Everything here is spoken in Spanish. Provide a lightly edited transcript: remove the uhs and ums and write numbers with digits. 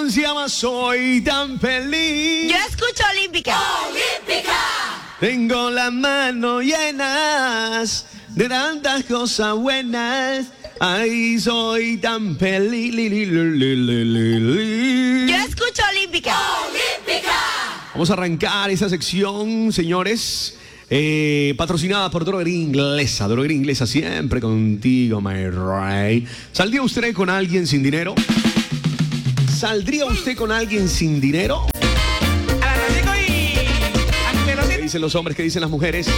canción se llama Soy tan feliz. Yo escucho Olímpica. Tengo las manos llenas de tantas cosas buenas. Ay, soy tan feliz. Yo escucho Olímpica. Vamos a arrancar esa sección, señores. Patrocinada por Droguería Inglesa. Droguería Inglesa siempre contigo, my rey. ¿Saldría usted con alguien sin dinero? ¿Saldría usted con alguien sin dinero? ¿Qué dicen los hombres? ¿Qué dicen las mujeres?